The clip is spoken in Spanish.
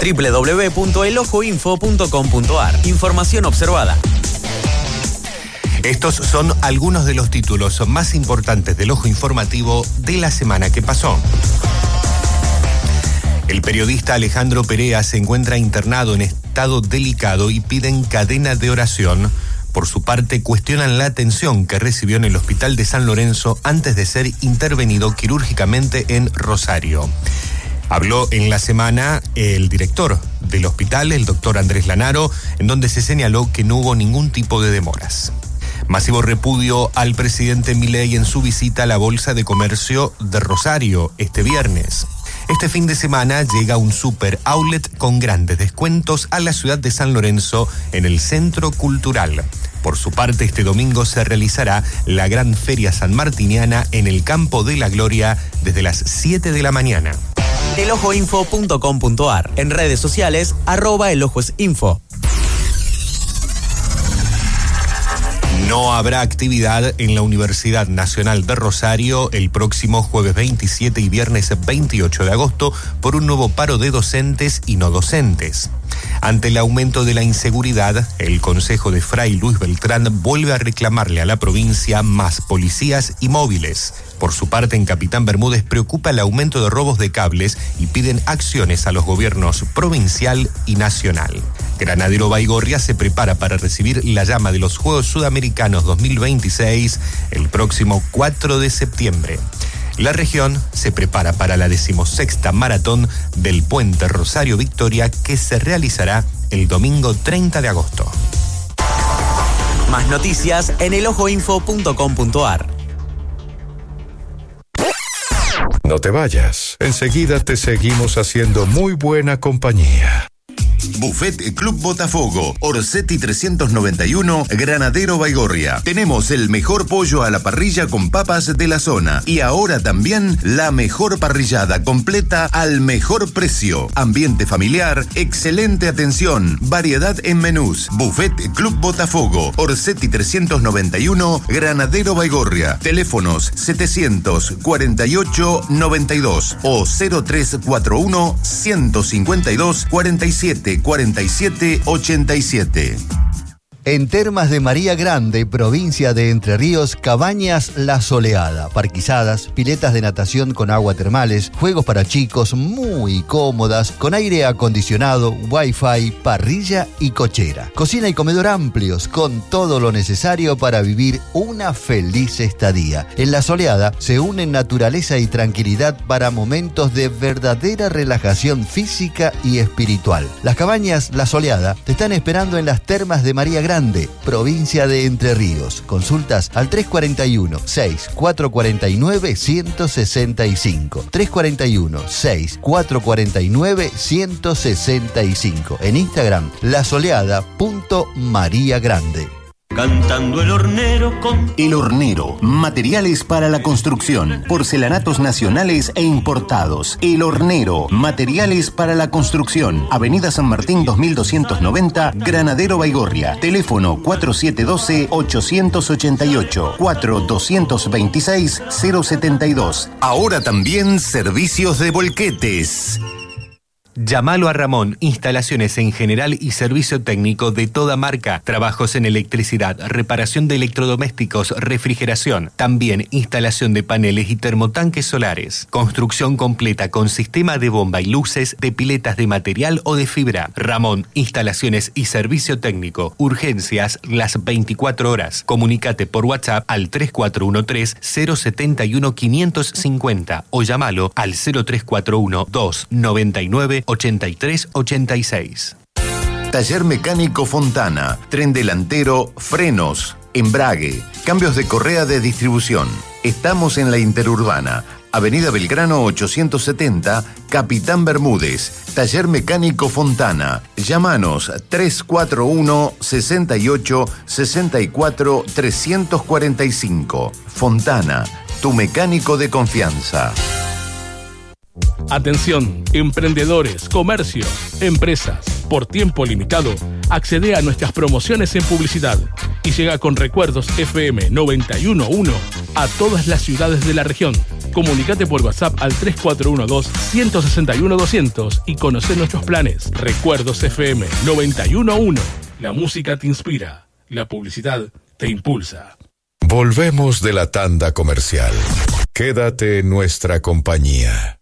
www.elojoinfo.com.ar. Información observada. Estos son algunos de los títulos más importantes del Ojo Informativo de la semana que pasó. El periodista Alejandro Perea se encuentra internado en estado delicado y piden cadena de oración. Por su parte, cuestionan la atención que recibió en el hospital de San Lorenzo antes de ser intervenido quirúrgicamente en Rosario. Habló en la semana el director del hospital, el doctor Andrés Lanaro, en donde se señaló que no hubo ningún tipo de demoras. Masivo repudio al presidente Milei en su visita a la Bolsa de Comercio de Rosario este viernes. Este fin de semana llega un super outlet con grandes descuentos a la ciudad de San Lorenzo en el Centro Cultural. Por su parte, este domingo se realizará la Gran Feria Sanmartiniana en el Campo de la Gloria desde las 7 de la mañana. Elojoinfo.com.ar. En redes sociales, @elojoinfo. No habrá actividad en la Universidad Nacional de Rosario el próximo jueves 27 y viernes 28 de agosto por un nuevo paro de docentes y no docentes. Ante el aumento de la inseguridad, el Consejo de Fray Luis Beltrán vuelve a reclamarle a la provincia más policías y móviles. Por su parte, en Capitán Bermúdez preocupa el aumento de robos de cables y piden acciones a los gobiernos provincial y nacional. Granadero Baigorria se prepara para recibir la llama de los Juegos Sudamericanos 2026 el próximo 4 de septiembre. La región se prepara para la 16ª maratón del Puente Rosario Victoria que se realizará el domingo 30 de agosto. Más noticias en elojoinfo.com.ar. No te vayas, enseguida te seguimos haciendo muy buena compañía. Buffet Club Botafogo, Orsetti 391, Granadero Baigorria. Tenemos el mejor pollo a la parrilla con papas de la zona. Y ahora también la mejor parrillada completa al mejor precio. Ambiente familiar, excelente atención, variedad en menús. Buffet Club Botafogo, Orsetti 391, Granadero Baigorria. Teléfonos 748-92 o 0341-152-47. 4787. En Termas de María Grande, provincia de Entre Ríos, Cabañas La Soleada. Parquizadas, piletas de natación con agua termales, juegos para chicos muy cómodas, con aire acondicionado, wifi, parrilla y cochera. Cocina y comedor amplios, con todo lo necesario para vivir una feliz estadía. En La Soleada se unen naturaleza y tranquilidad para momentos de verdadera relajación física y espiritual. Las Cabañas La Soleada te están esperando en las Termas de María Grande, provincia de Entre Ríos. Consultas al 341-6449-165. 341-6449-165. En Instagram, lasoleada.mariagrande. Cantando el hornero con... El Hornero, materiales para la construcción, porcelanatos nacionales e importados. El Hornero, materiales para la construcción. Avenida San Martín 2290, Granadero Baigorria. Teléfono 4712-888, 4226-072. Ahora también servicios de volquetes. Llámalo a Ramón, instalaciones en general y servicio técnico de toda marca, trabajos en electricidad, reparación de electrodomésticos, refrigeración, también instalación de paneles y termotanques solares, construcción completa con sistema de bomba y luces, de piletas de material o de fibra. Ramón, instalaciones y servicio técnico, urgencias las 24 horas. Comunícate por WhatsApp al 3413-071-550 o llámalo al 0341-299 8386. Taller Mecánico Fontana, tren delantero, frenos, embrague, cambios de correa de distribución. Estamos en la Interurbana, Avenida Belgrano 870, Capitán Bermúdez. Taller Mecánico Fontana. Llámanos 341 68 64 345. Fontana, tu mecánico de confianza. Atención, emprendedores, comercios, empresas. Por tiempo limitado, accede a nuestras promociones en publicidad y llega con Recuerdos FM 91.1 a todas las ciudades de la región. Comunicate por WhatsApp al 3412-161-200 y conoce nuestros planes. Recuerdos FM 91.1. La música te inspira. La publicidad te impulsa. Volvemos de la tanda comercial. Quédate en nuestra compañía.